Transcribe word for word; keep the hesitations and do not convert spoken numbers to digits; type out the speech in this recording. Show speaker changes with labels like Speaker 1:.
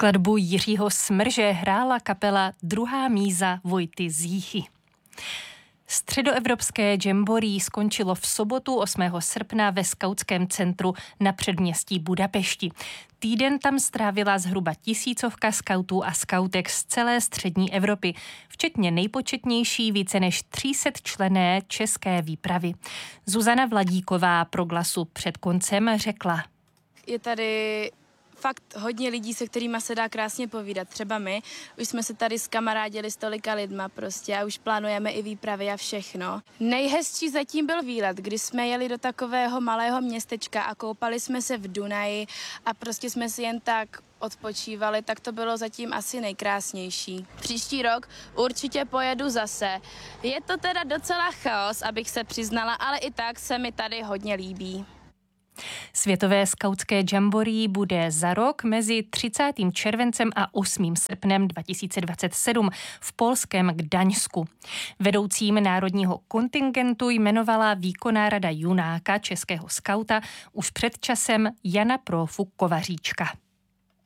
Speaker 1: Skladbu Jiřího Smrže hrála kapela Druhá míza Vojty z Jíchy. Středoevropské jamboree skončilo v sobotu osmého srpna ve skautském centru na předměstí Budapešti. Týden tam strávila zhruba tisícovka skautů a skautek z celé střední Evropy, včetně nejpočetnější více než tři sta členné české výpravy. Zuzana Vladíková pro Glasu před koncem řekla:
Speaker 2: Je tady fakt hodně lidí, se kterými se dá krásně povídat. Třeba my, už jsme se tady skamarádili s tolika lidma prostě a už plánujeme i výpravy a všechno. Nejhezčí zatím byl výlet, kdy jsme jeli do takového malého městečka a koupali jsme se v Dunaji a prostě jsme si jen tak odpočívali, tak to bylo zatím asi nejkrásnější. Příští rok určitě pojedu zase. Je to teda docela chaos, abych se přiznala, ale i tak se mi tady hodně líbí.
Speaker 1: Světové skautské jamboree bude za rok mezi třicátým červencem a osmým srpnem dva tisíce dvacet sedm v polském Gdaňsku. Vedoucím národního kontingentu jmenovala výkonná rada Junáka, českého skauta, už před časem Jana Prófu Kovaříčka.